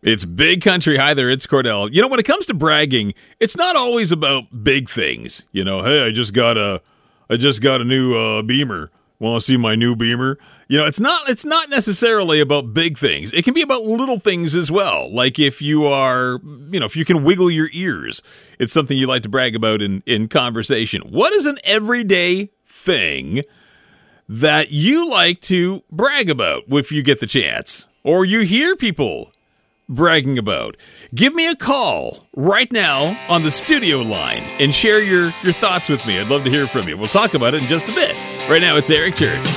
It's Big Country. Hi there, it's Cordell. You know, when it comes to bragging, it's not always about big things. You know, hey, I just got a new Beamer. Want to see my new Beamer? You know, it's not necessarily about big things. It can be about little things as well. Like if you can wiggle your ears, it's something you like to brag about in conversation. What is an everyday thing that you like to brag about if you get the chance, or you hear people bragging about? Give me a call right now on the studio line and share your thoughts with me. I'd love to hear from you. We'll talk about it in just a bit. Right now, it's Eric Church.